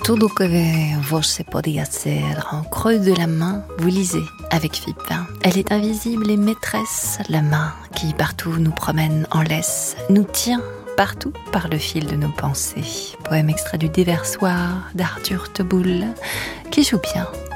Todo que vos se podía hacer en creux de la main, vous lisez avec Pipin. Elle est invisible et maîtresse, la main qui partout nous promène en laisse, nous tient partout par le fil de nos pensées. Poème extrait du Déversoir d'Arthur Teboul, qui joue bien